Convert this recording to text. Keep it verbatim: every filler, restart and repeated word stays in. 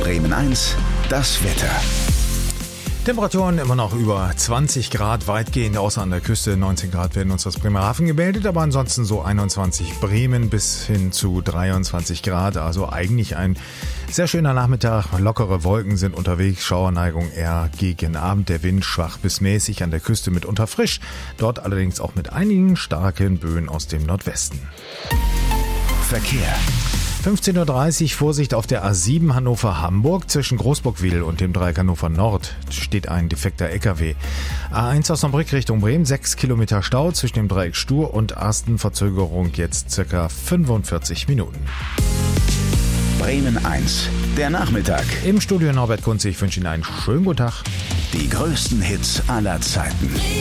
Bremen eins, das Wetter. Temperaturen immer noch über zwanzig Grad, weitgehend außer an der Küste. neunzehn Grad werden uns aus Bremerhaven gemeldet, aber ansonsten so einundzwanzig Bremen bis hin zu dreiundzwanzig Grad. Also eigentlich ein sehr schöner Nachmittag. Lockere Wolken sind unterwegs, Schauerneigung eher gegen Abend. Der Wind schwach bis mäßig, an der Küste mitunter frisch. Dort allerdings auch mit einigen starken Böen aus dem Nordwesten. Verkehr. fünfzehn Uhr dreißig, Vorsicht auf der A sieben Hannover-Hamburg. Zwischen Großburgwil und dem Dreieck Hannover Nord steht ein defekter L K W. A eins Osnabrück Richtung Bremen, sechs Kilometer Stau zwischen dem Dreieck Stur und Arsten. Verzögerung jetzt circa fünfundvierzig Minuten. Bremen eins, der Nachmittag. Im Studio Norbert Kunze, ich wünsche Ihnen einen schönen guten Tag. Die größten Hits aller Zeiten.